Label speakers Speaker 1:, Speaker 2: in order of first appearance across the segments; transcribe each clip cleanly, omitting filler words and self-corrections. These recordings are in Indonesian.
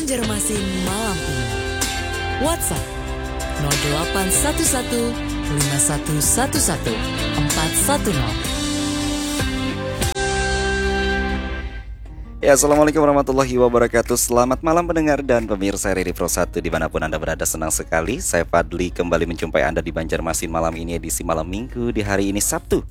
Speaker 1: Banjarmasin malam ini. WhatsApp 0811 5111 410.
Speaker 2: Ya, Assalamualaikum warahmatullahi wabarakatuh. Selamat malam pendengar dan pemirsa RRI Pro 1 dimanapun Anda berada. Senang sekali saya Fadli kembali menjumpai Anda di Banjarmasin malam ini, edisi malam minggu di hari ini Sabtu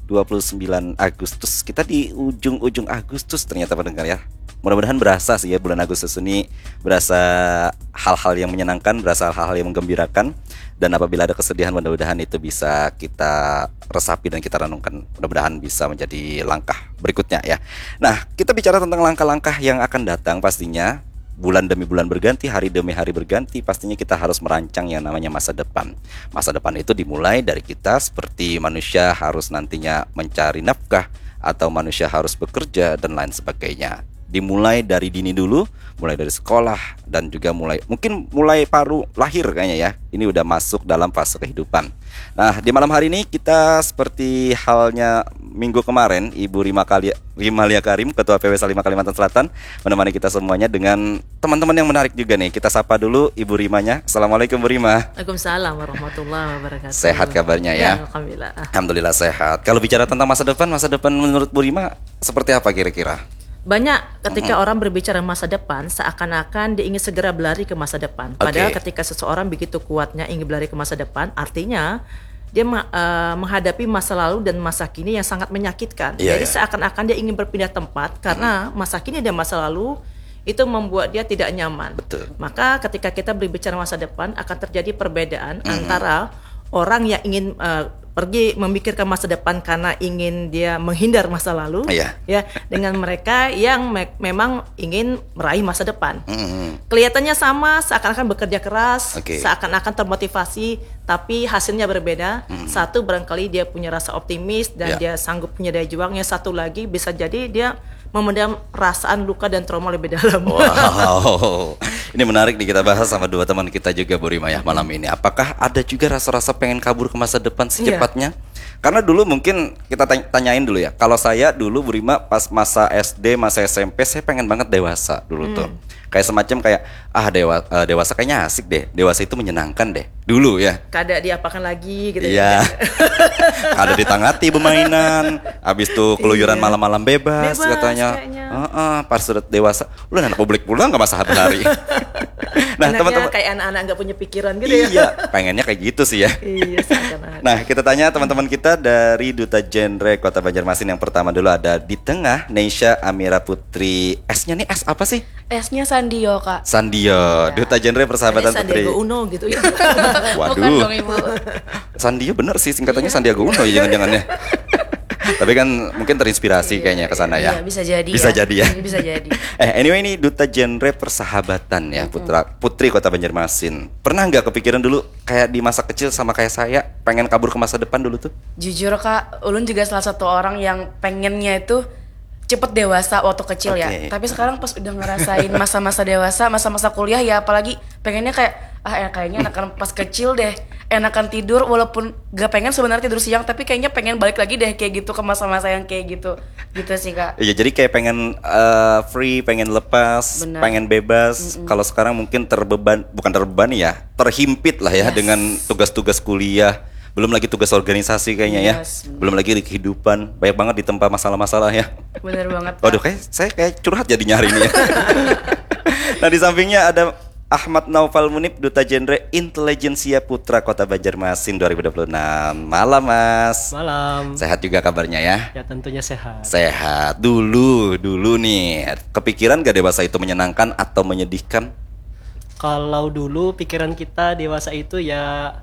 Speaker 2: 29 Agustus. Kita di ujung-ujung Agustus ternyata pendengar ya. Mudah-mudahan berasa sih ya, bulan Agustus ini berasa hal-hal yang menyenangkan, berasa hal-hal yang menggembirakan. Dan apabila ada kesedihan, mudah-mudahan itu bisa kita resapi dan kita renungkan. Mudah-mudahan bisa menjadi langkah berikutnya ya. Nah, kita bicara tentang langkah-langkah yang akan datang pastinya. Bulan demi bulan berganti, hari demi hari berganti. Pastinya kita harus merancang yang namanya masa depan. Masa depan itu dimulai dari kita, seperti manusia harus nantinya mencari nafkah, atau manusia harus bekerja dan lain sebagainya. Dimulai dari dini dulu, mulai dari sekolah, dan juga mulai paru lahir kayaknya ya. Ini udah masuk dalam fase kehidupan. Nah, di malam hari ini kita seperti halnya minggu kemarin, Ibu Rima Lia Karim, Ketua PW Salima Kalimantan Selatan, menemani kita semuanya dengan teman-teman yang menarik juga nih. Kita sapa dulu Ibu Rimanya. Assalamualaikum Bu Rima.
Speaker 3: Waalaikumsalam warahmatullahi wabarakatuh.
Speaker 2: Sehat kabarnya ya?
Speaker 3: Alhamdulillah.
Speaker 2: Alhamdulillah sehat. Kalau bicara tentang masa depan menurut Bu Rima seperti apa kira-kira?
Speaker 3: Banyak ketika orang berbicara masa depan, seakan-akan dia ingin segera berlari ke masa depan. Padahal ketika seseorang begitu kuatnya ingin berlari ke masa depan, artinya dia menghadapi masa lalu dan masa kini yang sangat menyakitkan. Jadi seakan-akan dia ingin berpindah tempat karena masa kini dan masa lalu itu membuat dia tidak nyaman.
Speaker 2: Betul.
Speaker 3: Maka ketika kita berbicara masa depan, akan terjadi perbedaan antara orang yang ingin pergi memikirkan masa depan karena ingin dia menghindar masa lalu, ya, dengan mereka yang memang ingin meraih masa depan. Kelihatannya sama, seakan-akan bekerja keras, seakan-akan termotivasi, tapi hasilnya berbeda. Satu barangkali dia punya rasa optimis dan dia sanggup punya daya juangnya. Satu lagi bisa jadi dia memendam perasaan luka dan trauma lebih dalam.
Speaker 2: Wow, ini menarik nih, kita bahas sama dua teman kita juga Bu Rima ya malam ini. Apakah ada juga rasa-rasa pengen kabur ke masa depan secepatnya? Karena dulu mungkin kita tanyain dulu ya. Kalau saya dulu Bu Rima pas masa SD, masa SMP, saya pengen banget dewasa dulu tuh. Kayak semacam dewasa kayaknya asik deh. Dewasa itu menyenangkan deh. Dulu ya.
Speaker 3: Kada diapakan lagi gitu
Speaker 2: ya. Kada ditangati bermainan. Habis tuh keluyuran malam-malam bebas katanya. Pas sudah dewasa, udah anak publik pulang enggak masa hari. Nah, teman-teman
Speaker 3: kayak anak-anak enggak punya pikiran gitu ya.
Speaker 2: Iya, pengennya kayak gitu sih ya.
Speaker 3: Iya, seakan-akan.
Speaker 2: Nah, kita tanya teman-teman kita dari Duta Genre Kota Banjarmasin. Yang pertama dulu ada di tengah, Neisha Amira Putri. S-nya nih S apa sih?
Speaker 4: S-nya Sandio, Kak.
Speaker 2: Sandio, Duta Genre Persahabatan Putri.
Speaker 3: Sandiaga Uno gitu ya.
Speaker 2: Waduh.
Speaker 4: Bukan dong, Ibu.
Speaker 2: Sandio bener sih, singkatannya Sandiaga Uno ya jangan-jangan ya. Tapi kan mungkin terinspirasi kayaknya ke sana ya.
Speaker 4: Iya, bisa jadi.
Speaker 2: Bisa jadi ya.
Speaker 4: Bisa jadi.
Speaker 2: Anyway, ini Duta Genre Persahabatan ya, Putri Kota Banjarmasin. Pernah nggak kepikiran dulu kayak di masa kecil sama kayak saya pengen kabur ke masa depan dulu tuh?
Speaker 4: Jujur, Kak, Ulun juga salah satu orang yang pengennya itu cepet dewasa waktu kecil ya. Tapi sekarang pas udah ngerasain masa-masa dewasa, masa-masa kuliah ya, apalagi pengennya kayaknya enakan pas kecil deh, enakan tidur walaupun gak pengen sebenarnya tidur siang, tapi kayaknya pengen balik lagi deh kayak gitu ke masa-masa yang kayak gitu sih, Kak.
Speaker 2: Iya, jadi kayak pengen free, pengen lepas, pengen bebas. Kalau sekarang mungkin bukan terbebani ya, terhimpit lah ya dengan tugas-tugas kuliah. Belum lagi tugas organisasi kayaknya ya. Belum lagi di kehidupan. Banyak banget ditempa masalah-masalah ya.
Speaker 4: Bener banget, Pak.
Speaker 2: Waduh, saya kayak curhat jadinya hari ini ya. Nah, di sampingnya ada Ahmad Naufal Munib, Duta Genre Intelijensia Putra Kota Banjarmasin 2026. Malam, Mas.
Speaker 5: Malam.
Speaker 2: Sehat juga kabarnya ya?
Speaker 5: Ya, tentunya sehat.
Speaker 2: Sehat. Dulu nih, kepikiran gak dewasa itu menyenangkan atau menyedihkan?
Speaker 5: Kalau dulu pikiran kita dewasa itu ya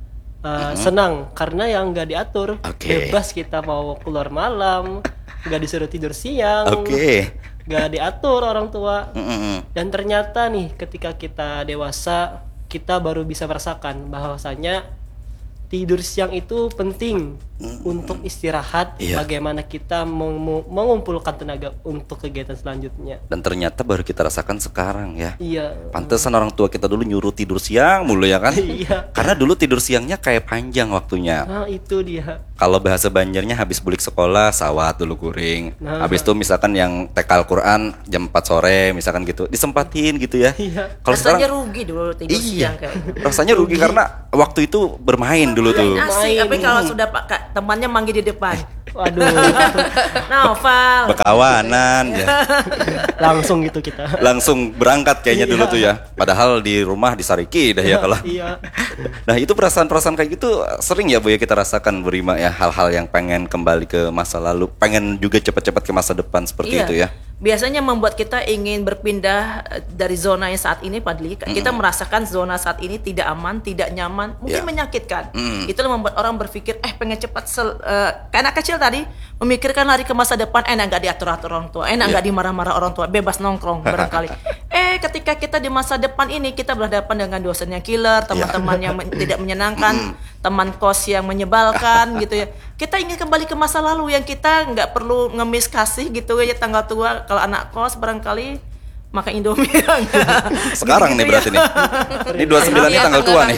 Speaker 5: senang karena yang nggak diatur, bebas kita mau keluar malam, nggak disuruh tidur siang, nggak diatur orang tua. Dan ternyata nih ketika kita dewasa, kita baru bisa merasakan bahwasanya tidur siang itu penting untuk istirahat. Bagaimana kita mengumpulkan tenaga untuk kegiatan selanjutnya.
Speaker 2: Dan ternyata baru kita rasakan sekarang ya.
Speaker 5: Iya.
Speaker 2: Pantesan orang tua kita dulu nyuruh tidur siang mulu ya kan?
Speaker 5: Iya.
Speaker 2: Karena dulu tidur siangnya kayak panjang waktunya.
Speaker 5: Nah itu dia.
Speaker 2: Kalau bahasa Banjarnya habis bulik sekolah sawat dulu kuring. Habis itu misalkan yang tekal Quran jam 4 sore misalkan gitu. Disempatin gitu ya.
Speaker 5: Iya.
Speaker 2: Kalau
Speaker 3: Rasanya
Speaker 2: sekarang
Speaker 3: rugi dulu tidur siang kayak gitu.
Speaker 2: rasanya rugi karena waktu itu bermain dulu tuh.
Speaker 3: Asik, tapi kalau sudah temannya manggil di depan.
Speaker 5: Waduh.
Speaker 3: Novel.
Speaker 2: Bekawanan ya.
Speaker 5: Langsung gitu kita.
Speaker 2: Langsung berangkat kayaknya dulu tuh ya. Padahal di rumah disariki dah ya kalau.
Speaker 5: Iya.
Speaker 2: Nah itu perasaan-perasaan kayak gitu sering ya Bu ya kita rasakan Berima ya. Hal-hal yang pengen kembali ke masa lalu, pengen juga cepat-cepat ke masa depan seperti itu ya.
Speaker 3: Biasanya membuat kita ingin berpindah dari zona yang saat ini, Padli. Kita merasakan zona saat ini tidak aman, tidak nyaman, mungkin menyakitkan. Itulah membuat orang berpikir, pengen cepat kayak anak kecil tadi, memikirkan lari ke masa depan, enak gak diatur-atur orang tua, enak gak dimarah-marah orang tua, bebas nongkrong barangkali. Ketika kita di masa depan ini, kita berhadapan dengan dosen yang killer, teman-teman yang tidak menyenangkan, teman kos yang menyebalkan gitu ya. Kita ingin kembali ke masa lalu yang kita nggak perlu ngemis kasih gitu ya tanggal tua. Kalau anak kos barangkali makan Indomie.
Speaker 2: Sekarang nih berarti nih. Ini 29 ini tanggal tua nih.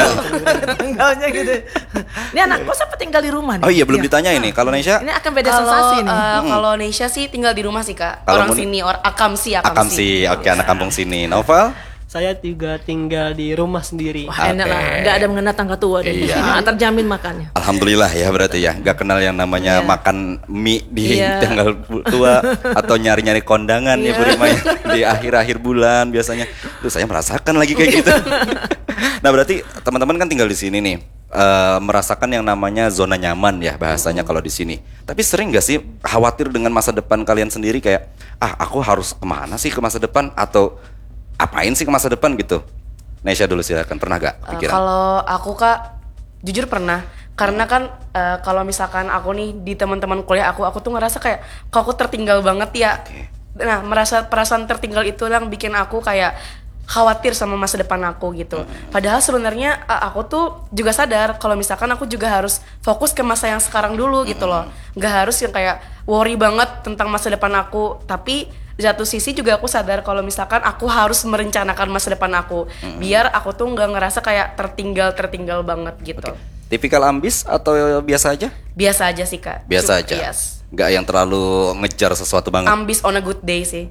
Speaker 3: Tanggalnya gitu. Ini anak kos apa tinggal di rumah nih?
Speaker 2: Oh iya belum ditanya ini. Kalau Nesya?
Speaker 3: Ini akan beda sensasi nih.
Speaker 4: Kalau Nesya sih tinggal di rumah sih Kak.
Speaker 2: Kalau
Speaker 4: Orang sini, akamsi.
Speaker 2: Akamsi, oke anak kampung sini. Novel?
Speaker 5: Saya juga tinggal di rumah sendiri.
Speaker 3: Wah, enak lah, nggak ada mengenal tangga tua di sini. Terjamin makannya.
Speaker 2: Alhamdulillah ya berarti ya, nggak kenal yang namanya makan mie di tanggal tua atau nyari-nyari kondangan ya Bu Rima ya, di akhir-akhir bulan biasanya. Tuh saya merasakan lagi kayak gitu. Nah berarti teman-teman kan tinggal di sini nih, merasakan yang namanya zona nyaman ya bahasanya kalau di sini. Tapi sering nggak sih khawatir dengan masa depan kalian sendiri kayak, aku harus kemana sih ke masa depan atau apain sih ke masa depan gitu? Nesya dulu silakan, pernah gak kepikiran?
Speaker 4: Kalau aku Kak, jujur pernah. Karena kan kalau misalkan aku nih di teman-teman kuliah aku tuh ngerasa kayak kok aku tertinggal banget ya. Nah, merasa perasaan tertinggal itu yang bikin aku kayak khawatir sama masa depan aku gitu. Padahal sebenarnya aku tuh juga sadar kalau misalkan aku juga harus fokus ke masa yang sekarang dulu gitu loh. Nggak harus yang kayak worry banget tentang masa depan aku. Tapi di satu sisi juga aku sadar kalau misalkan aku harus merencanakan masa depan aku. Biar aku tuh nggak ngerasa kayak tertinggal banget gitu.
Speaker 2: Tipikal ambis atau biasa aja?
Speaker 4: Biasa aja sih Kak.
Speaker 2: Biasa aja?
Speaker 4: Yes.
Speaker 2: Nggak yang terlalu ngejar sesuatu banget?
Speaker 4: Ambis on a good day sih.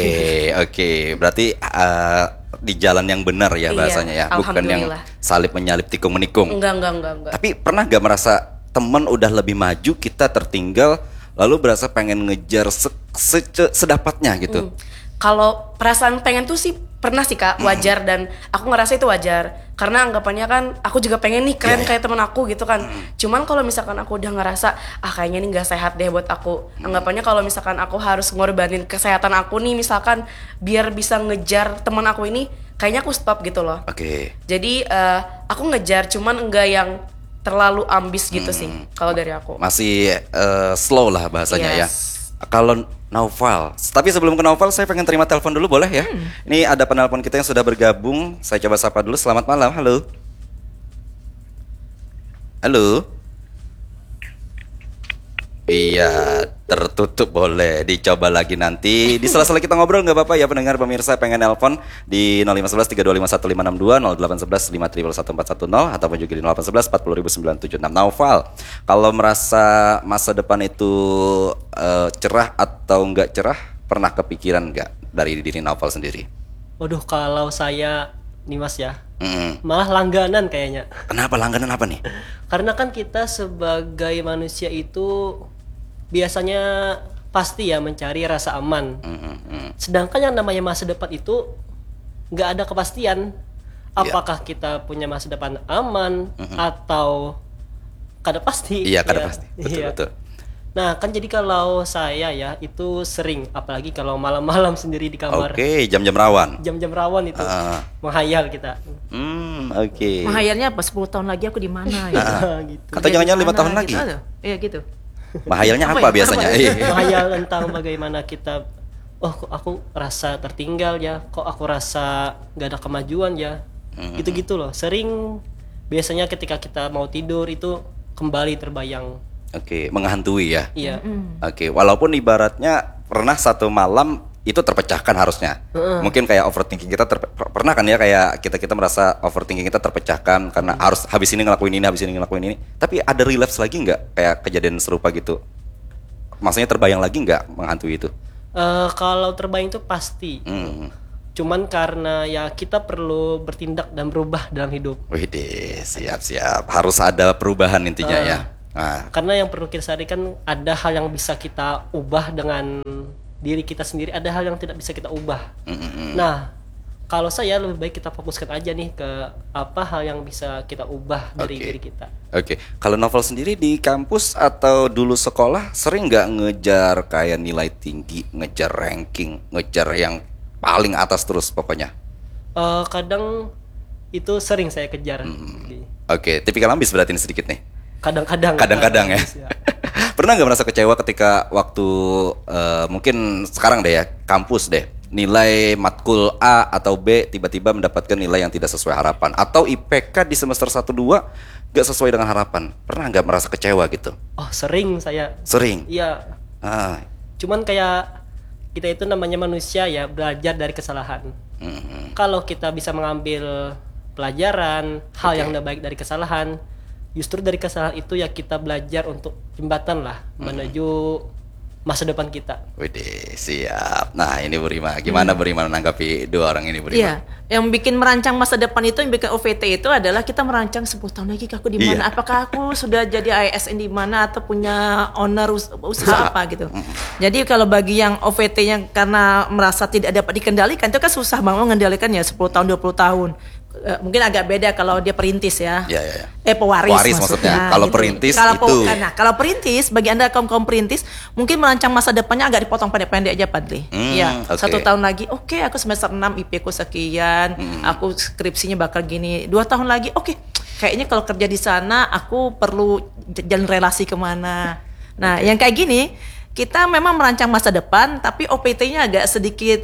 Speaker 2: Oke. Berarti di jalan yang benar ya bahasanya ya, bukan yang salip menyalip tikung menikung.
Speaker 4: Enggak.
Speaker 2: Tapi pernah gak merasa temen udah lebih maju, kita tertinggal, lalu berasa pengen ngejar sedapatnya gitu?
Speaker 4: Kalau perasaan pengen tuh sih pernah sih Kak, wajar dan aku ngerasa itu wajar. Karena anggapannya kan aku juga pengen nih keren kayak teman aku gitu kan. Cuman kalau misalkan aku udah ngerasa kayaknya ini gak sehat deh buat aku. Anggapannya kalau misalkan aku harus ngorbanin kesehatan aku nih misalkan biar bisa ngejar teman aku ini, kayaknya aku stop gitu loh. Jadi aku ngejar cuman enggak yang terlalu ambis gitu sih kalau dari aku.
Speaker 2: Masih slow lah bahasanya ya. Kalau Naufal, tapi sebelum ke Naufal saya pengen terima telepon dulu boleh ya? Ini ada penelpon kita yang sudah bergabung. Saya coba sapa dulu. Selamat malam. Halo. Iya, tertutup, boleh dicoba lagi nanti. Di sela-sela kita ngobrol nggak apa-apa ya pendengar pemirsa pengen nelpon di 0511 3251 562 0811 511 ataupun juga di 0811 40 976. Naufal, kalau merasa masa depan itu cerah atau nggak cerah, pernah kepikiran nggak dari diri Naufal sendiri?
Speaker 5: Waduh, kalau saya nih Mas ya, malah langganan kayaknya.
Speaker 2: Kenapa langganan apa nih?
Speaker 5: Karena kan kita sebagai manusia itu biasanya pasti ya mencari rasa aman. Sedangkan yang namanya masa depan itu nggak ada kepastian. Apakah kita punya masa depan aman atau kada pasti?
Speaker 2: Iya, kada pasti. Betul.
Speaker 5: Nah kan jadi kalau saya ya itu sering, apalagi kalau malam-malam sendiri di kamar.
Speaker 2: Jam-jam rawan.
Speaker 5: Jam-jam rawan itu menghayal kita.
Speaker 3: Menghayalnya apa? 10 tahun lagi aku di mana ya?
Speaker 2: Gitu. Atau jangan-jangan 5 tahun lagi?
Speaker 3: Iya gitu.
Speaker 2: Menghayalnya apa biasanya?
Speaker 5: Menghayal tentang bagaimana kita, kok aku rasa tertinggal ya, kok aku rasa gak ada kemajuan ya, gitu-gitu loh. Sering biasanya ketika kita mau tidur itu kembali terbayang.
Speaker 2: Oke, menghantui ya.
Speaker 5: Iya.
Speaker 2: Oke, walaupun ibaratnya pernah satu malam itu terpecahkan harusnya. Mungkin kayak overthinking kita pernah kan ya, kayak kita merasa overthinking kita terpecahkan karena harus habis ini ngelakuin ini, habis ini ngelakuin ini. Tapi ada relapse lagi nggak kayak kejadian serupa gitu? Maksudnya terbayang lagi nggak menghantui itu?
Speaker 5: Kalau terbayang itu pasti. Cuman karena ya kita perlu bertindak dan berubah dalam hidup.
Speaker 2: Wih, siap. Harus ada perubahan intinya ya.
Speaker 5: Karena yang perlu kita sadari kan ada hal yang bisa kita ubah dengan diri kita sendiri, ada hal yang tidak bisa kita ubah. Nah, kalau saya lebih baik kita fokuskan aja nih ke apa hal yang bisa kita ubah dari diri kita.
Speaker 2: Oke. Kalau Novel sendiri di kampus atau dulu sekolah sering nggak ngejar kayak nilai tinggi, ngejar ranking, ngejar yang paling atas terus pokoknya?
Speaker 5: Kadang itu sering saya kejar.
Speaker 2: Oke, tipikal ambis berarti ini sedikit nih. Kadang-kadang ya. Pernah nggak merasa kecewa ketika waktu mungkin sekarang deh ya, kampus deh, nilai matkul A atau B tiba-tiba mendapatkan nilai yang tidak sesuai harapan, atau IPK di semester 1-2 gak sesuai dengan harapan? Pernah nggak merasa kecewa gitu?
Speaker 5: Oh, sering saya.
Speaker 2: Sering?
Speaker 5: Iya. Cuman kayak kita itu namanya manusia ya, belajar dari kesalahan. Kalau kita bisa mengambil pelajaran, hal yang tidak baik dari kesalahan, justru dari kesalahan itu ya kita belajar untuk jembatan lah menuju masa depan kita.
Speaker 2: Widih, siap. Nah ini Bu Rima, gimana Bu Rima menanggapi dua orang ini Bu Rima?
Speaker 3: Iya, yang bikin merancang masa depan itu, yang bikin OVT itu adalah kita merancang 10 tahun lagi aku di mana, apakah aku sudah jadi ASN di mana atau punya owner usaha apa gitu. Jadi kalau bagi yang OVT-nya karena merasa tidak dapat dikendalikan, itu kan susah banget mengendalikannya 10 tahun 20 tahun. Mungkin agak beda kalau dia perintis ya. Pewaris
Speaker 2: maksudnya. Kalau
Speaker 3: gitu.
Speaker 2: perintis
Speaker 3: itu. Nah, kalau perintis, bagi Anda kaum perintis, mungkin merancang masa depannya agak dipotong pendek-pendek aja, Padli. Ya, 1 tahun lagi, oke, aku semester 6 IP ku sekian, aku skripsinya bakal gini. 2 tahun lagi, oke, kayaknya kalau kerja di sana aku perlu jalan relasi kemana. Nah, yang kayak gini, kita memang merancang masa depan, tapi OPT-nya agak sedikit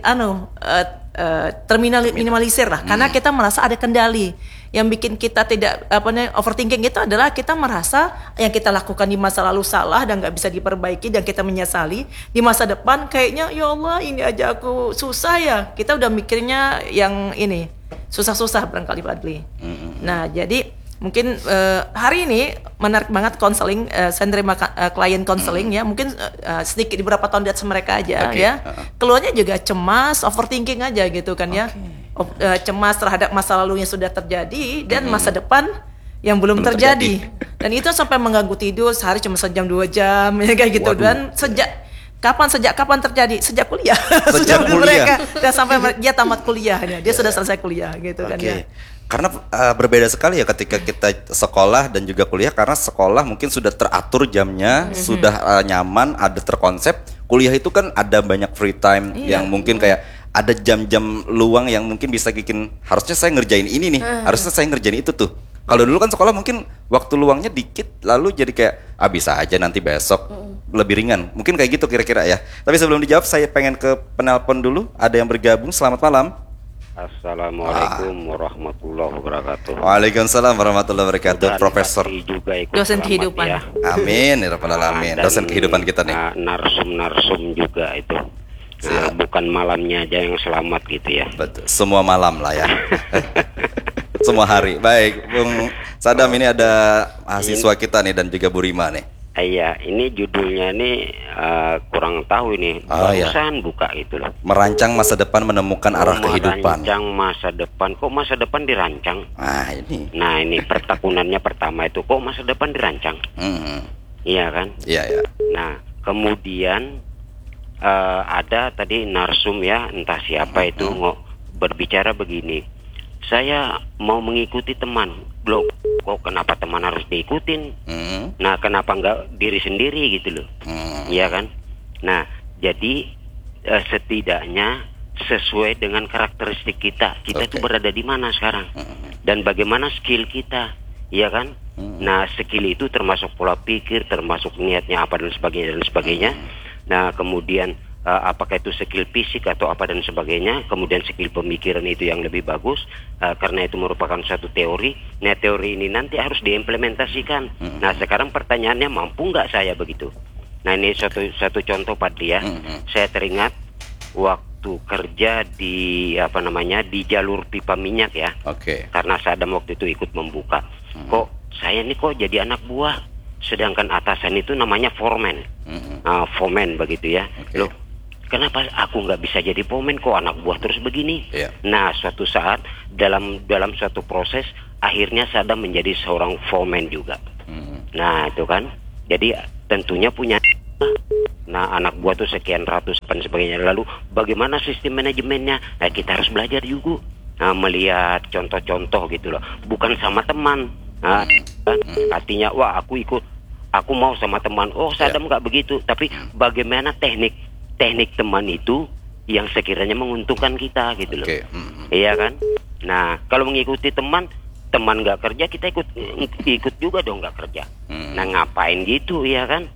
Speaker 3: minimalisir lah, karena kita merasa ada kendali. Yang bikin kita tidak overthinking itu adalah kita merasa yang kita lakukan di masa lalu salah dan nggak bisa diperbaiki, dan kita menyesali di masa depan kayaknya ya Allah ini aja aku susah ya. Kita udah mikirnya yang ini susah-susah barangkali, Padli. Nah jadi mungkin hari ini menarik banget konseling, saya nerima klien konseling ya, mungkin sedikit di beberapa tahun di atas mereka aja ya, keluarnya juga cemas, overthinking aja gitu kan ya, cemas terhadap masa lalu yang sudah terjadi dan masa depan yang belum terjadi. Dan itu sampai mengganggu tidur, sehari cuma sejam 2 jam ya kayak gitu. Dan sejak kapan terjadi? Sejak kuliah. Sejak mereka dan sampai dia tamat kuliahnya, dia sudah selesai kuliah gitu kan ya.
Speaker 2: Karena berbeda sekali ya ketika kita sekolah dan juga kuliah, karena sekolah mungkin sudah teratur jamnya, sudah nyaman, ada terkonsep. Kuliah itu kan ada banyak free time yang mungkin kayak ada jam-jam luang yang mungkin bisa bikin harusnya saya ngerjain ini nih, harusnya saya ngerjain itu tuh. Kalau dulu kan sekolah mungkin waktu luangnya dikit, lalu jadi kayak bisa aja nanti besok, lebih ringan. Mungkin kayak gitu kira-kira ya. Tapi sebelum dijawab, saya pengen ke penelpon dulu. Ada yang bergabung. Selamat malam.
Speaker 6: Assalamualaikum warahmatullahi wabarakatuh.
Speaker 2: Waalaikumsalam warahmatullahi wabarakatuh. Profesor
Speaker 6: juga ikut
Speaker 3: dosen kehidupan
Speaker 6: ya.
Speaker 2: Amin ya rabbal alamin. Dosen kehidupan kita nih.
Speaker 6: Narsum juga itu. Bukan malamnya aja yang selamat gitu ya.
Speaker 2: Betul. Semua malam lah ya. Semua hari. Baik, Bung Sadam, ini ada mahasiswa kita nih dan juga Bu Rima nih.
Speaker 6: Iya, ini judulnya nih kurang tahu ini. Barusan buka gitu loh.
Speaker 2: Merancang masa depan, menemukan arah kehidupan.
Speaker 6: Merancang masa depan. Kok masa depan dirancang? Nah ini pertekunannya pertama itu, kok masa depan dirancang? Iya kan?
Speaker 2: Iya.
Speaker 6: Nah kemudian ada tadi narsum ya, entah siapa itu berbicara begini. Saya mau mengikuti teman. Loh, kok kenapa teman harus diikutin? Nah, kenapa enggak diri sendiri gitu loh? Iya kan? Nah, jadi setidaknya sesuai dengan karakteristik kita. Kita itu berada di mana sekarang? Dan bagaimana skill kita? Iya kan? Nah, skill itu termasuk pola pikir, termasuk niatnya apa dan sebagainya. Nah, kemudian apakah itu skill fisik atau apa dan sebagainya, kemudian skill pemikiran itu yang lebih bagus, karena itu merupakan suatu teori. Nah, teori ini nanti harus diimplementasikan. Nah, sekarang pertanyaannya, mampu nggak saya begitu? Nah, ini satu contoh Pak Dia. Saya teringat waktu kerja di di jalur pipa minyak ya. Karena Saddam waktu itu ikut membuka. Kok saya ini kok jadi anak buah, sedangkan atasan itu namanya foreman. Foreman begitu ya. Loh, kenapa aku nggak bisa jadi foreman, kok anak buah terus begini? Nah, suatu saat dalam suatu proses akhirnya Saddam menjadi seorang foreman juga. Nah, itu kan. Jadi tentunya punya. Nah, anak buah tuh sekian ratus dan sebagainya. Lalu bagaimana sistem manajemennya? Nah, kita harus belajar juga. Nah, melihat contoh-contoh gitu loh. Bukan sama teman. Nah, artinya wah aku mau sama teman. Oh, Saddam nggak begitu. Tapi bagaimana teknik teman itu yang sekiranya menguntungkan kita gitu loh. Iya kan? Nah, kalau mengikuti teman nggak kerja, kita ikut juga dong nggak kerja. Nah, ngapain gitu ya kan?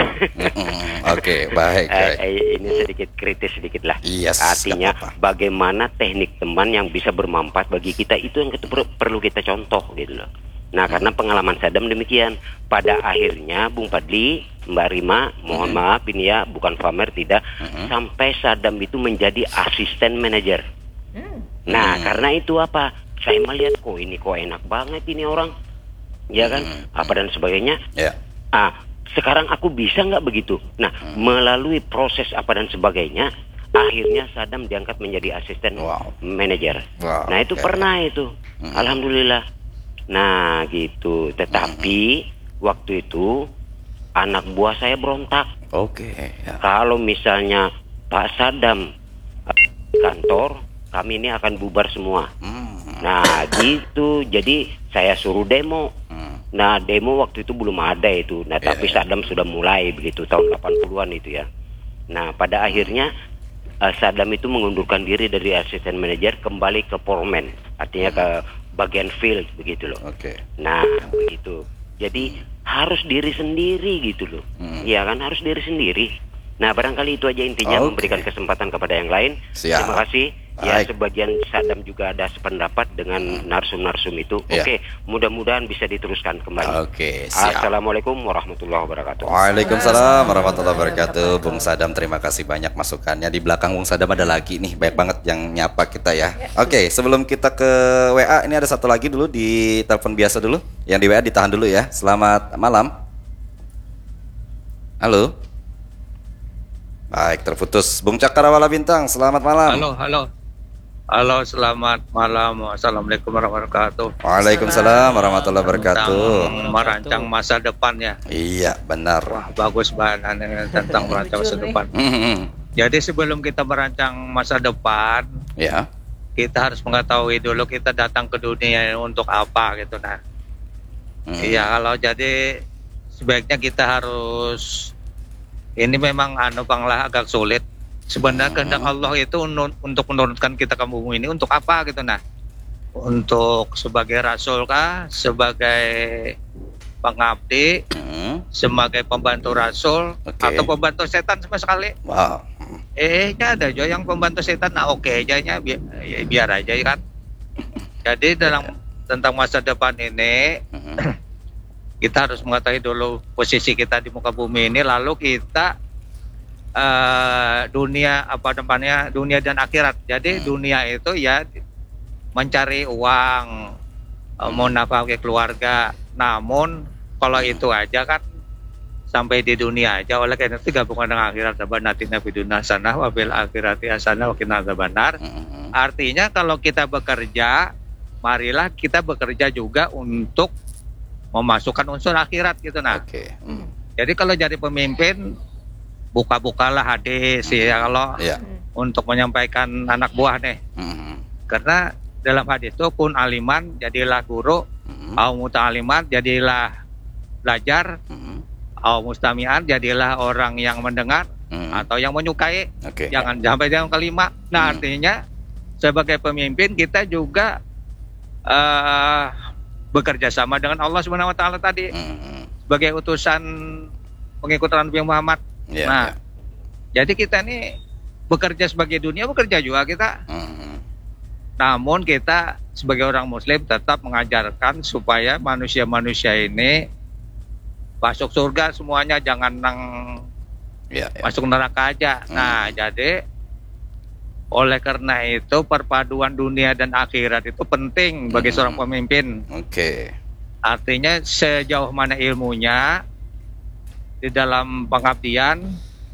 Speaker 2: Baik.
Speaker 6: Ini sedikit kritis sedikit lah. Artinya bagaimana teknik teman yang bisa bermanfaat bagi kita, itu yang perlu kita contoh gitu loh. Nah, karena pengalaman Saddam demikian. Pada akhirnya Bung Fadli, Mbak Rima, mohon maaf ini ya, bukan pamer tidak, sampai Saddam itu menjadi asisten manajer. Nah, karena itu apa? Saya melihat kok enak banget ini orang, ya kan? Apa dan sebagainya. Sekarang aku bisa nggak begitu? Nah, melalui proses apa dan sebagainya, akhirnya Saddam diangkat menjadi asisten manajer. Nah, itu pernah itu, alhamdulillah. Nah, gitu. Tetapi waktu itu anak buah saya berontak. Kalau misalnya Pak Saddam kantor, kami ini akan bubar semua. Nah, gitu. Jadi saya suruh demo. Nah, demo waktu itu belum ada itu. Nah, tapi Saddam sudah mulai begitu tahun 80-an itu ya. Nah, pada akhirnya Saddam itu mengundurkan diri dari asisten manajer kembali ke foreman, artinya ke bagian field begitu loh. Nah, begitu. Jadi harus diri sendiri gitu loh. Iya kan, harus diri sendiri. Nah, barangkali itu aja intinya, memberikan kesempatan kepada yang lain. Terima kasih. Ya, sebagian Saddam juga ada sependapat dengan narsum-narsum itu. Mudah-mudahan bisa diteruskan kembali. Assalamualaikum warahmatullahi wabarakatuh.
Speaker 2: Waalaikumsalam warahmatullahi wabarakatuh. Bung Saddam, terima kasih banyak masukannya. Di belakang Bung Saddam ada lagi nih, banyak banget yang nyapa kita ya. Sebelum kita ke WA, ini ada satu lagi dulu di telepon biasa dulu. Yang di WA ditahan dulu ya. Selamat malam. Halo. Baik, terputus. Bung Cakrawala Bintang, selamat malam.
Speaker 7: Halo, selamat malam. Assalamualaikum warahmatullahi wabarakatuh.
Speaker 2: Waalaikumsalam warahmatullahi wabarakatuh.
Speaker 7: Merancang masa depannya.
Speaker 2: Iya, benar.
Speaker 7: Wah, bagus banget tentang merancang masa depan. Jadi sebelum kita merancang masa depan, kita harus mengetahui dulu kita datang ke dunia untuk apa gitu. Nah, iya, kalau jadi sebaiknya kita harus, ini memang banglah agak sulit. Sebenarnya kehendak Allah itu untuk menurunkan kita ke bumi ini untuk apa gitu. Nah, untuk sebagai rasul kah, sebagai pengabdi, sebagai pembantu rasul, atau pembantu setan sama sekali. Ada aja yang pembantu setan. Nah, aja biar aja kan. Jadi tentang masa depan ini kita harus mengetahui dulu posisi kita di muka bumi ini, lalu kita dunia dan akhirat. Jadi dunia itu ya mencari uang, menafkahi keluarga. Namun kalau itu aja kan sampai di dunia aja, oleh karena itu gabungan dengan akhirat. Sabanatina fiduna sanah wabil akhirati hasanah wa qina adzabannar. Artinya kalau kita bekerja, marilah kita bekerja juga untuk memasukkan unsur akhirat gitu. Nah, jadi kalau jadi pemimpin, buka-bukalah hadis ya kalau untuk menyampaikan anak buah nih. Karena dalam hadis itu pun aliman jadilah guru, au muta'aliman jadilah belajar, au mustami'an jadilah orang yang mendengar atau yang menyukai. Jangan sampai yang kelima. Nah, artinya sebagai pemimpin kita juga bekerja sama dengan Allah Subhanahu wa taala tadi. Sebagai utusan pengikut Nabi Muhammad. Jadi kita ini bekerja sebagai dunia, bekerja juga kita. Namun kita sebagai orang Muslim tetap mengajarkan supaya manusia-manusia ini masuk surga semuanya, jangan masuk neraka aja. Nah, jadi oleh karena itu perpaduan dunia dan akhirat itu penting bagi seorang pemimpin. Artinya sejauh mana ilmunya di dalam pengabdian,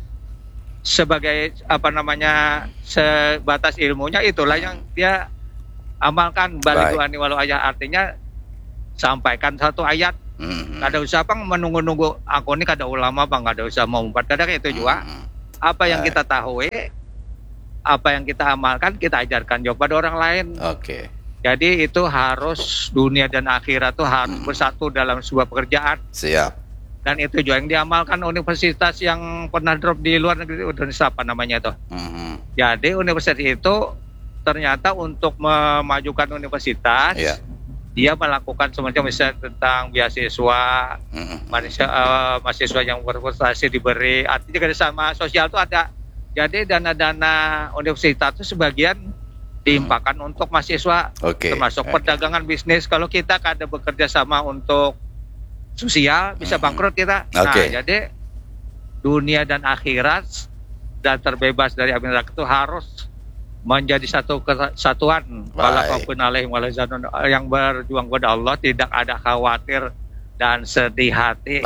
Speaker 7: sebagai sebatas ilmunya itulah yang dia amalkan. Balighani walau ayat, artinya sampaikan satu ayat. Kada usah menunggu-nunggu aku ini kada ulama bang, kada usah mau umpat, kadang itu juga apa yang kita tahu, apa yang kita amalkan kita ajarkan juga pada orang lain. Jadi itu harus dunia dan akhirat itu harus bersatu dalam sebuah pekerjaan. Dan itu juga yang diamalkan universitas yang pernah drop di luar negeri, universitas apa namanya itu. Jadi universitas itu ternyata untuk memajukan universitas, dia melakukan semacam misalnya tentang beasiswa, mahasiswa yang berprestasi diberi, artinya kerjasama sosial itu ada. Jadi dana-dana universitas itu sebagian diimpakan untuk mahasiswa, termasuk perdagangan bisnis. Kalau kita kada bekerja sama untuk sosial, bisa bangkrut kita. Nah, jadi dunia dan akhirat dan terbebas dari api neraka itu harus menjadi satu kesatuan. Yang berjuang kepada Allah, tidak ada khawatir dan sedih hati.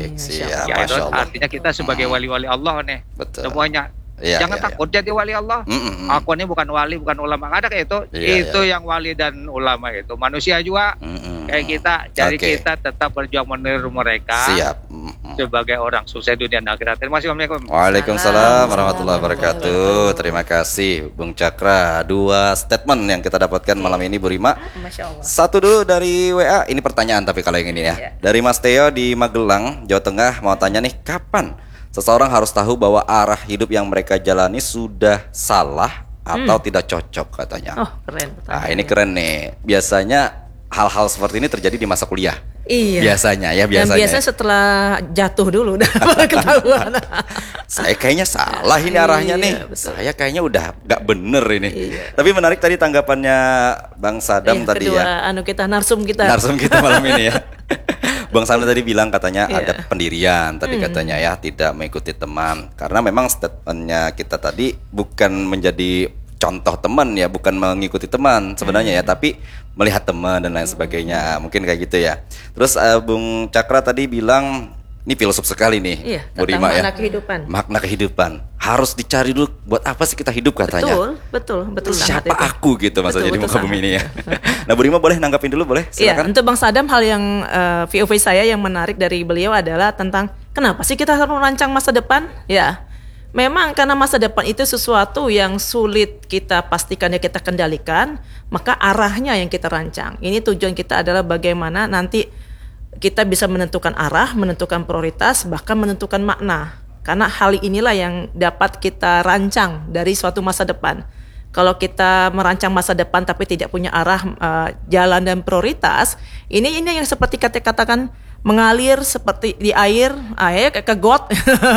Speaker 2: Siap.
Speaker 7: Ya, itu artinya kita sebagai wali-wali Allah nih, semuanya. Jangan takut jadi wali Allah. Aku ini bukan wali, bukan ulama. Ada kayak itu yang wali dan ulama itu manusia juga kayak kita. Jadi kita tetap berjuang meniru mereka. Sebagai orang sukses dunia dan akhirat. Terima kasih.
Speaker 2: Waalaikumsalam warahmatullahi wabarakatuh. Terima kasih Bung Cakra. 2 statement yang kita dapatkan malam ini, Bu Rima.
Speaker 3: Masya Allah.
Speaker 2: Satu dulu dari WA. Ini pertanyaan tapi kalau yang ini ya. Dari Mas Teo di Magelang, Jawa Tengah, mau tanya nih, kapan seseorang harus tahu bahwa arah hidup yang mereka jalani sudah salah atau tidak cocok katanya.
Speaker 3: Oh, keren.
Speaker 2: Nah, ini keren nih. Biasanya hal-hal seperti ini terjadi di masa kuliah.
Speaker 3: Iya.
Speaker 2: Biasanya.
Speaker 3: Dan biasanya setelah jatuh dulu udah ketahuan.
Speaker 2: Saya kayaknya salah ini arahnya nih.
Speaker 3: Betul.
Speaker 2: Saya kayaknya udah gak bener ini. Tapi menarik tadi tanggapannya Bang Sadam tadi
Speaker 3: kedua,
Speaker 2: ya.
Speaker 3: Narsum kita
Speaker 2: malam ini ya. Bang Sadam tadi bilang katanya ada pendirian tadi katanya ya, tidak mengikuti teman. Karena memang statementnya kita tadi bukan menjadi contoh teman ya, bukan mengikuti teman sebenarnya ya, tapi melihat teman dan lain sebagainya. Mungkin kayak gitu ya. Terus Bung Cakra tadi bilang, ini filosof sekali nih, Bu Rima ya. Makna kehidupan harus dicari dulu. Buat apa sih kita hidup katanya?
Speaker 3: Betul.
Speaker 2: Siapa aku gitu maksudnya di muka bumi ini ya. Nah, Bu Rima boleh nanggapin dulu, boleh? Silakan.
Speaker 3: Iya, untuk Bang Sadam, hal yang VOV saya yang menarik dari beliau adalah tentang kenapa sih kita harus merancang masa depan? Ya, memang karena masa depan itu sesuatu yang sulit kita pastikan ya kita kendalikan, maka arahnya yang kita rancang. Ini tujuan kita adalah bagaimana nanti kita bisa menentukan arah, menentukan prioritas, bahkan menentukan makna. Karena hal inilah yang dapat kita rancang dari suatu masa depan. Kalau kita merancang masa depan tapi tidak punya arah, jalan dan prioritas, ini yang seperti katakan mengalir seperti di air ke got.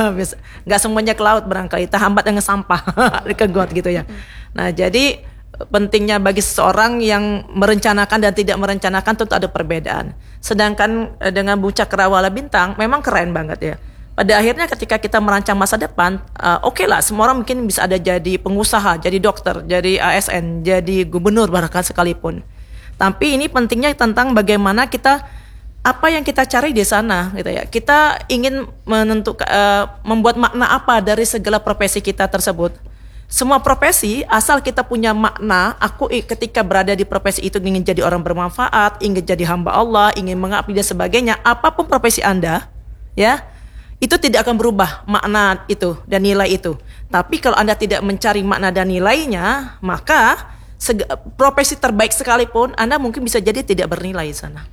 Speaker 3: Nggak semuanya ke laut barangkali, kita hambat dengan sampah ke got gitu ya. Nah, jadi pentingnya bagi seseorang yang merencanakan dan tidak merencanakan tentu ada perbedaan. Sedangkan dengan Bu Cakrawala Bintang memang keren banget ya. Pada akhirnya ketika kita merancang masa depan, oke lah, semua orang mungkin bisa ada jadi pengusaha, jadi dokter, jadi ASN, jadi gubernur bahkan sekalipun. Tapi ini pentingnya tentang bagaimana kita, apa yang kita cari di sana gitu ya. Kita ingin menentukan membuat makna apa dari segala profesi kita tersebut. Semua profesi asal kita punya makna, aku ketika berada di profesi itu ingin jadi orang bermanfaat, ingin jadi hamba Allah, ingin mengabdi dan sebagainya, apapun profesi Anda, ya, itu tidak akan berubah makna itu dan nilai itu. Tapi kalau Anda tidak mencari makna dan nilainya, maka profesi terbaik sekalipun Anda mungkin bisa jadi tidak bernilai di sana.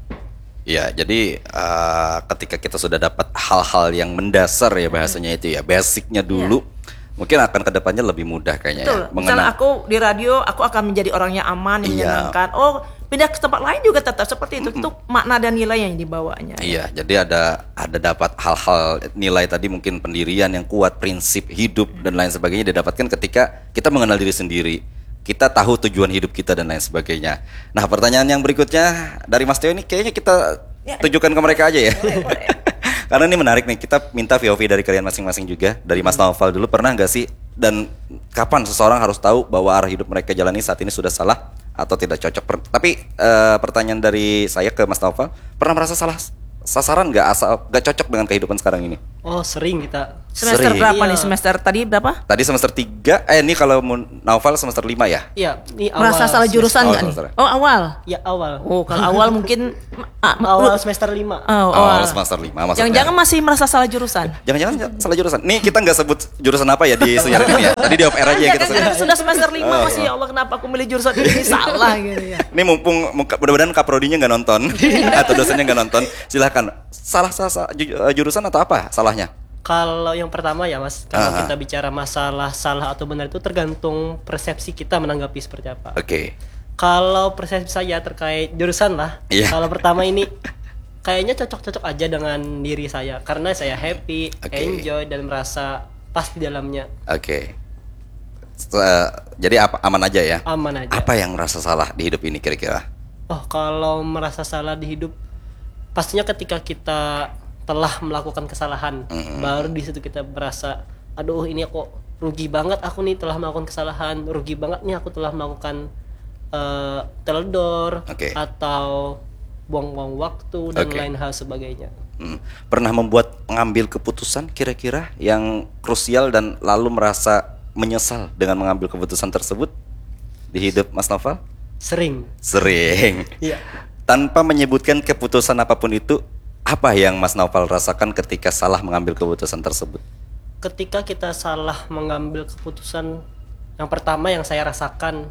Speaker 2: Ya, jadi ketika kita sudah dapat hal-hal yang mendasar ya bahasanya itu ya, basicnya dulu. Mungkin akan kedepannya lebih mudah kayaknya.
Speaker 3: Betul.
Speaker 2: Ya.
Speaker 3: Misalnya aku di radio, aku akan menjadi orang yang aman, yang menyenangkan. Oh, pindah ke tempat lain juga tetap seperti itu. Itu makna dan nilai yang dibawanya.
Speaker 2: Iya, jadi ada dapat hal-hal nilai tadi, mungkin pendirian yang kuat, prinsip hidup dan lain sebagainya didapatkan ketika kita mengenal diri sendiri. Kita tahu tujuan hidup kita dan lain sebagainya. Nah, pertanyaan yang berikutnya dari Mas Teo ini kayaknya kita tujukan ke mereka aja ya. Karena ini menarik nih, kita minta POV dari kalian masing-masing juga. Dari Mas Naufal dulu, pernah nggak sih dan kapan seseorang harus tahu bahwa arah hidup mereka jalani saat ini sudah salah atau tidak cocok? Tapi pertanyaan dari saya ke Mas Naufal, pernah merasa salah sasaran nggak cocok dengan kehidupan sekarang ini?
Speaker 5: Oh, sering kita.
Speaker 3: Semester
Speaker 2: Sering.
Speaker 3: berapa nih?
Speaker 5: Iya.
Speaker 3: Semester tadi berapa?
Speaker 2: Tadi semester 3, ini kalau Naufal semester 5 ya?
Speaker 5: Iya, ini awal.
Speaker 3: Merasa salah jurusan nggak nih?
Speaker 2: semester.
Speaker 3: Oh, awal.
Speaker 5: Ya, awal.
Speaker 3: Oh, kalau awal mungkin
Speaker 5: Awal semester 5.
Speaker 2: Awal semester 5 maksudnya.
Speaker 3: Jangan-jangan masih merasa salah jurusan.
Speaker 2: Jangan-jangan salah jurusan. Nih kita nggak sebut jurusan apa ya di sejarah ini ya. Tadi di off air aja ya kita sebut.
Speaker 3: Sudah semester 5 masih, ya Allah kenapa aku milih jurusan ini, salah gitu ya.
Speaker 2: Ini mumpung mudah-mudahan kaprodinya nggak nonton atau dosennya nggak nonton, silahkan. Salah jurusan atau apa salahnya?
Speaker 5: Kalau yang pertama ya Mas, kalau kita bicara masalah salah atau benar itu tergantung persepsi kita menanggapi seperti apa.
Speaker 2: Oke.
Speaker 5: Kalau persepsi saya terkait jurusan lah,
Speaker 2: Iya.
Speaker 5: kalau pertama ini kayaknya cocok-cocok aja dengan diri saya karena saya happy, enjoy dan merasa pas di dalamnya.
Speaker 2: Oke. Jadi apa, aman aja ya?
Speaker 5: Aman aja.
Speaker 2: Apa yang merasa salah di hidup ini kira-kira?
Speaker 5: Oh, kalau merasa salah di hidup, pastinya ketika kita telah melakukan kesalahan, baru di situ kita merasa, aduh ini kok rugi banget aku nih telah melakukan kesalahan, rugi banget nih aku telah melakukan teledor atau buang-buang waktu dan lain hal sebagainya.
Speaker 2: Pernah mengambil keputusan kira-kira yang krusial dan lalu merasa menyesal dengan mengambil keputusan tersebut di hidup Mas Naufal?
Speaker 5: Sering.
Speaker 2: Iya. Tanpa menyebutkan keputusan apapun itu, apa yang Mas Naufal rasakan ketika salah mengambil keputusan tersebut?
Speaker 5: Ketika kita salah mengambil keputusan, yang pertama yang saya rasakan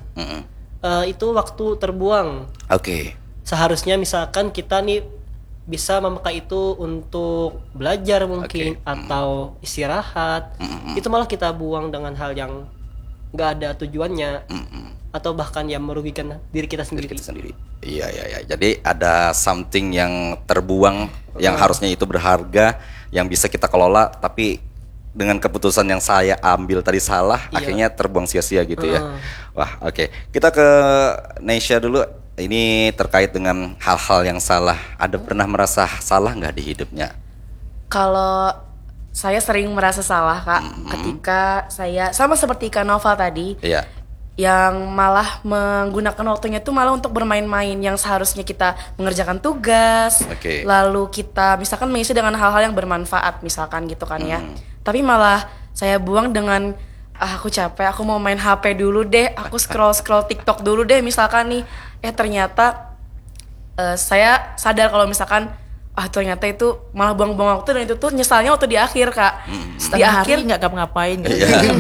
Speaker 5: itu waktu terbuang.
Speaker 2: Oke.
Speaker 5: Seharusnya misalkan kita nih bisa memakai itu untuk belajar mungkin atau istirahat, itu malah kita buang dengan hal yang nggak ada tujuannya atau bahkan yang merugikan diri kita sendiri.
Speaker 2: Iya. Jadi ada something yang terbuang yang harusnya itu berharga, yang bisa kita kelola, tapi dengan keputusan yang saya ambil tadi salah, akhirnya terbuang sia-sia gitu ya. Wah, oke. Kita ke Neisha dulu. Ini terkait dengan hal-hal yang salah. Ada pernah merasa salah nggak di hidupnya?
Speaker 4: Kalau saya sering merasa salah Kak, ketika saya sama seperti Kak Nova tadi.
Speaker 2: Iya.
Speaker 4: Yang malah menggunakan waktunya itu malah untuk bermain-main, yang seharusnya kita mengerjakan tugas, lalu kita misalkan mengisi dengan hal-hal yang bermanfaat misalkan gitu kan ya, tapi malah saya buang dengan aku capek, aku mau main HP dulu deh, aku scroll TikTok dulu deh misalkan nih, ternyata saya sadar kalau misalkan ternyata itu malah buang-buang waktu, dan itu tuh nyesalnya waktu di akhir Kak. Di akhir
Speaker 3: nggak ngapa-ngapain gitu.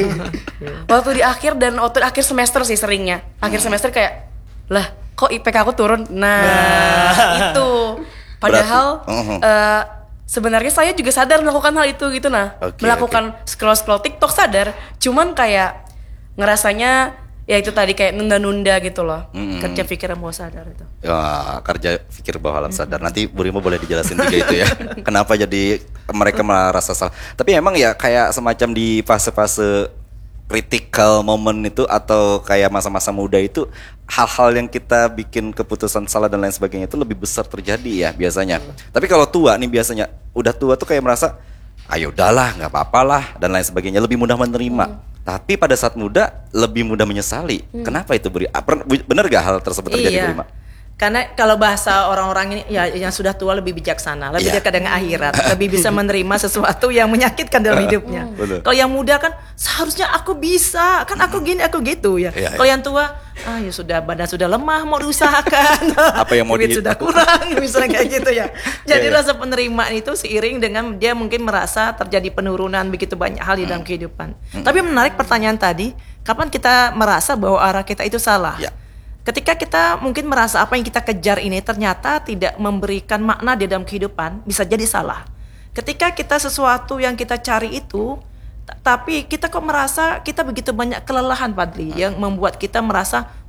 Speaker 4: Waktu di akhir dan waktu akhir semester sih seringnya. Akhir semester kayak, lah kok IPK aku turun? Nah itu. Padahal sebenarnya saya juga sadar melakukan hal itu gitu melakukan scroll TikTok sadar. Cuman kayak ngerasanya ya itu tadi kayak nunda-nunda gitu loh.
Speaker 3: Kerja pikiran bawah sadar itu.
Speaker 2: Ya, kerja pikir bawah alam sadar. Nanti Bu Rimo boleh dijelasin juga itu ya. Kenapa jadi mereka merasa salah. Tapi emang ya kayak semacam di fase-fase critical moment itu, atau kayak masa-masa muda itu, hal-hal yang kita bikin keputusan salah dan lain sebagainya itu lebih besar terjadi ya biasanya. Tapi kalau tua nih biasanya, udah tua tuh kayak merasa, ayo udahlah nggak apa-apalah dan lain sebagainya, lebih mudah menerima. Tapi pada saat muda lebih mudah menyesali. Kenapa itu Buri? Benar gak hal tersebut terjadi Bu Rima?
Speaker 3: Karena kalau bahasa orang-orang ini ya, yang sudah tua lebih bijaksana, lebih dekat dengan akhirat, lebih bisa menerima sesuatu yang menyakitkan dalam hidupnya. Kalau yang muda kan seharusnya aku bisa, kan aku gini, aku gitu ya. Kalau yang tua, ya sudah, badan sudah lemah, mau diusahakan.
Speaker 2: Apa yang mau
Speaker 3: duit sudah kurang, misalnya kayak gitu ya. Jadi rasa penerimaan itu seiring dengan dia mungkin merasa terjadi penurunan begitu banyak hal di dalam kehidupan. Tapi menarik pertanyaan tadi, kapan kita merasa bahwa arah kita itu salah? Ketika kita mungkin merasa apa yang kita kejar ini ternyata tidak memberikan makna di dalam kehidupan, bisa jadi salah. Ketika kita sesuatu yang kita cari itu, tapi kita kok merasa kita begitu banyak kelelahan Padli, yang membuat kita merasa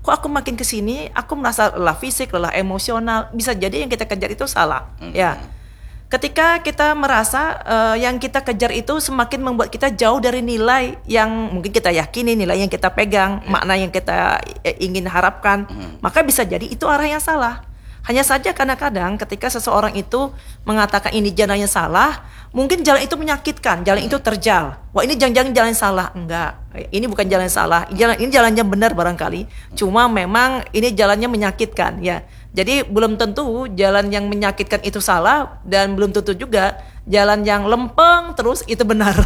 Speaker 3: kok aku makin kesini aku merasa lelah fisik, lelah emosional, bisa jadi yang kita kejar itu salah. Ya, ketika kita merasa yang kita kejar itu semakin membuat kita jauh dari nilai yang mungkin kita yakini, nilai yang kita pegang, makna yang kita ingin harapkan, maka bisa jadi itu arah yang salah. Hanya saja kadang-kadang ketika seseorang itu mengatakan ini jalannya salah, mungkin jalan itu menyakitkan, jalan itu terjal. Wah, ini jangan-jangan jalan salah. Enggak, ini bukan jalan salah. Ini jalannya benar barangkali. Cuma memang ini jalannya menyakitkan ya. Jadi belum tentu jalan yang menyakitkan itu salah, dan belum tentu juga jalan yang lempeng terus itu benar.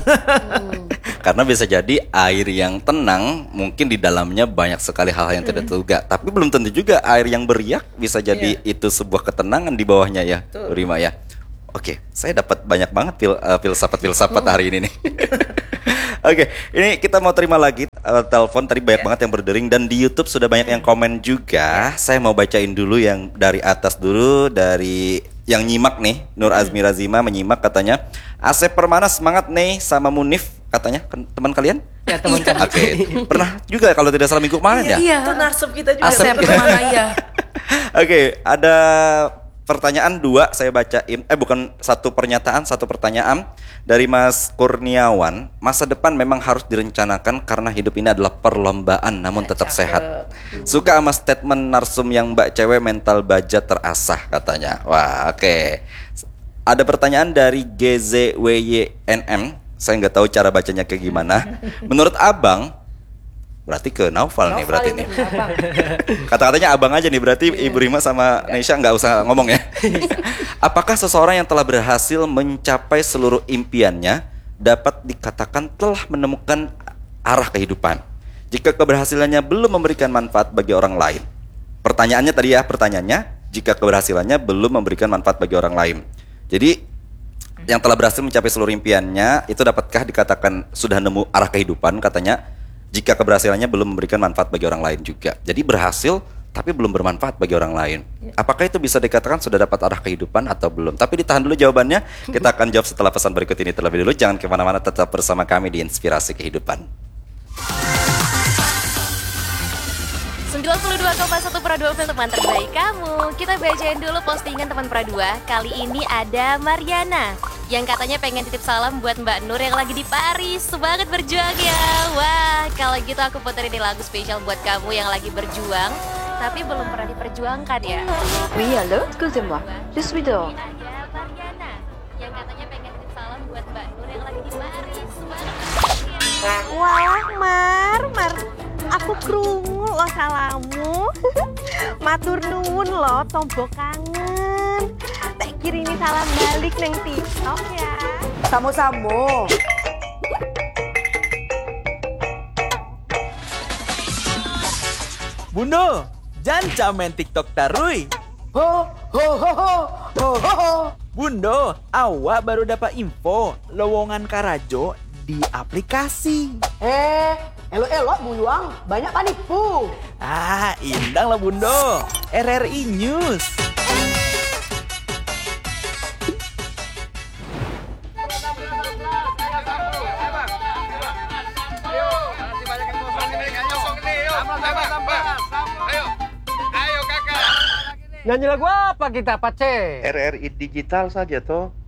Speaker 2: Karena bisa jadi air yang tenang mungkin di dalamnya banyak sekali hal yang tidak terduga. Tapi belum tentu juga air yang beriak bisa jadi itu sebuah ketenangan di bawahnya ya, Bu Rima ya. Oke, saya dapat banyak banget filsafat hari ini nih. Oke, ini kita mau terima lagi telepon. Tadi banyak banget yang berdering, dan di YouTube sudah banyak yang komen juga. Saya mau bacain dulu yang dari atas dulu, dari yang nyimak nih. Nur Azmi Razima menyimak, katanya Asep Permana semangat nih sama Munif, katanya teman kalian?
Speaker 5: Ya, teman kalian.
Speaker 2: Oke, pernah juga kalau tidak salah minggu kemarin ya?
Speaker 4: Iya,
Speaker 3: Itu narsum kita juga.
Speaker 2: Asep
Speaker 4: Permana ya.
Speaker 2: Oke, ada pertanyaan 2 saya bacain. Bukan satu pernyataan, satu pertanyaan dari Mas Kurniawan. Masa depan memang harus direncanakan karena hidup ini adalah perlombaan namun tetap sehat. Suka sama statement narsum yang mbak cewek mental baja terasah, katanya. Wah, oke. Ada pertanyaan dari GZWYNM. Saya nggak tahu cara bacanya kayak gimana. Menurut abang, berarti ke Naufal nih berarti nih. Kata-katanya abang aja nih, berarti Ibu Rima sama Nesha nggak usah ngomong ya. Apakah seseorang yang telah berhasil mencapai seluruh impiannya dapat dikatakan telah menemukan arah kehidupan jika keberhasilannya belum memberikan manfaat bagi orang lain? Pertanyaannya tadi ya, jika keberhasilannya belum memberikan manfaat bagi orang lain. Jadi yang telah berhasil mencapai seluruh impiannya itu dapatkah dikatakan sudah nemu arah kehidupan, katanya, jika keberhasilannya belum memberikan manfaat bagi orang lain juga. Jadi berhasil tapi belum bermanfaat bagi orang lain. Apakah itu bisa dikatakan sudah dapat arah kehidupan atau belum? Tapi ditahan dulu jawabannya. Kita akan jawab setelah pesan berikut ini terlebih dulu. Jangan kemana-mana, tetap bersama kami di Inspirasi Kehidupan.
Speaker 8: 92,1 Pradua untuk teman terbaik kamu. Kita bacain dulu postingan teman Pradua. Kali ini ada Mariana yang katanya pengen titip salam buat Mbak Nur yang lagi di Paris. Semangat berjuang ya. Wah, kalau gitu aku puterin ini lagu spesial buat kamu yang lagi berjuang tapi belum pernah diperjuangkan ya.
Speaker 9: Oui, allô, excusez-moi. Je suis dehors.
Speaker 8: Ada Mariana yang katanya pengen titip salam buat Mbak Nur yang lagi di Paris. Semangat berjuang ya.
Speaker 10: Wah, Mar, aku krungu lo salamu. Matur nuwun lo, tombo kangen. Tak kirimi salam balik neng TikTok ya.
Speaker 9: Samo-samo.
Speaker 11: Bundo, jangan main TikTok tarui.
Speaker 9: Ho ho ho ho ho ho ho.
Speaker 11: Bundo, awak baru dapat info lowongan Karajo di aplikasi.
Speaker 9: Elok-elok buyuang, banyak panipu.
Speaker 11: Indang lah Bundo. RRI News.
Speaker 12: Nyanyi lagu apa kita, Pace?
Speaker 13: RRI Digital saja toh.